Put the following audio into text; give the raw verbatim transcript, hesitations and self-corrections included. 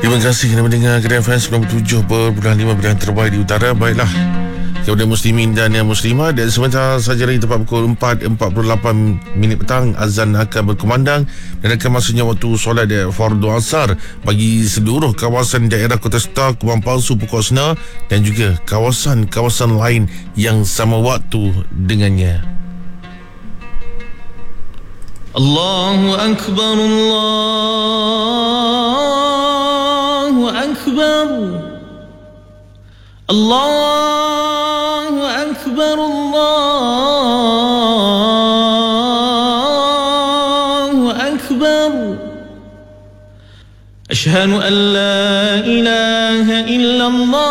Terima kasih kerana mendengar Kedah F M sembilan puluh tujuh perpuluhan lima pilihan terbaik di utara. Baiklah, kepada muslimin dan yang muslimah, dan sebentar saja lagi tepat pukul empat empat puluh lapan minit petang, azan akan berkumandang dan akan masuknya waktu solat fardu asar bagi seluruh kawasan daerah Kota Star, Kubang Palsu, Pokok Sena dan juga kawasan-kawasan lain yang sama waktu dengannya. Allahu Akbar, Allahu Akbar, Allahu Akbar, Allahu Akbar. Ashhadu an la ilaha illallah